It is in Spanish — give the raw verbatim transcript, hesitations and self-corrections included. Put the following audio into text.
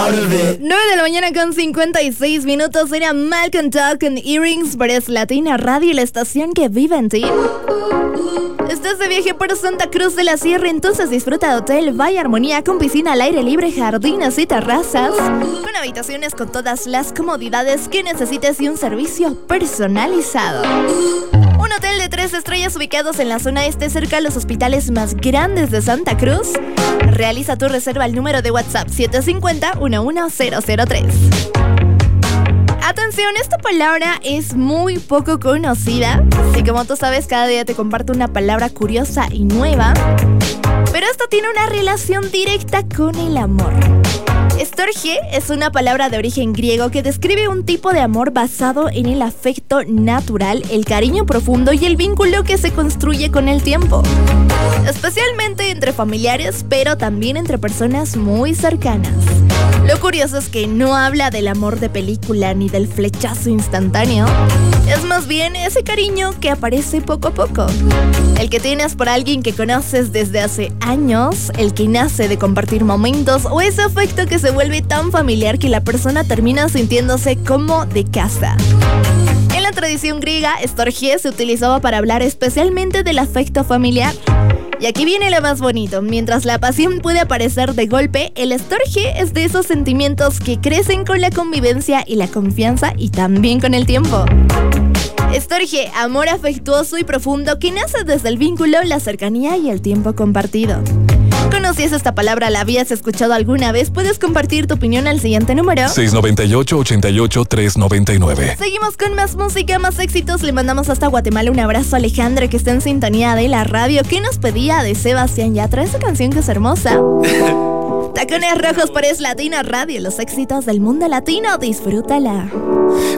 tarde. nueve de la mañana con cincuenta y seis minutos. Era Malcolm Talk con Earrings por Es Latina Radio, la estación que vive en ti. Estás de viaje por Santa Cruz de la Sierra, entonces disfruta de Hotel Valle Armonía con piscina al aire libre, jardines y terrazas, con habitaciones con todas las comodidades que necesites y un servicio personalizado. Un hotel de tres estrellas ubicados en la zona este, cerca de los hospitales más grandes de Santa Cruz. Realiza tu reserva al número de WhatsApp siete cinco cero, uno uno cero cero tres. Atención, esta palabra es muy poco conocida. Y como tú sabes, cada día te comparto una palabra curiosa y nueva. Pero esto tiene una relación directa con el amor. Storge es una palabra de origen griego que describe un tipo de amor basado en el afecto natural, el cariño profundo y el vínculo que se construye con el tiempo. Especialmente entre familiares, pero también entre personas muy cercanas. Lo curioso es que no habla del amor de película ni del flechazo instantáneo. Es más bien ese cariño que aparece poco a poco. El que tienes por alguien que conoces desde hace años, el que nace de compartir momentos o ese afecto que se vuelve tan familiar que la persona termina sintiéndose como de casa. En la tradición griega, storge se utilizaba para hablar especialmente del afecto familiar. Y aquí viene lo más bonito. Mientras la pasión puede aparecer de golpe, el storge es de esos sentimientos que crecen con la convivencia y la confianza y también con el tiempo. Storge, amor afectuoso y profundo que nace desde el vínculo, la cercanía y el tiempo compartido. ¿Conocías esta palabra? ¿La habías escuchado alguna vez? Puedes compartir tu opinión al siguiente número seis nueve ocho, ocho ocho, tres nueve nueve. Seguimos con más música, más éxitos. Le mandamos hasta Guatemala un abrazo a Alejandra, que está en sintonía de la radio, que nos pedía de Sebastián Yatra esa canción que es hermosa. Tacones Rojos por Es Latina Radio, los éxitos del mundo latino. Disfrútala.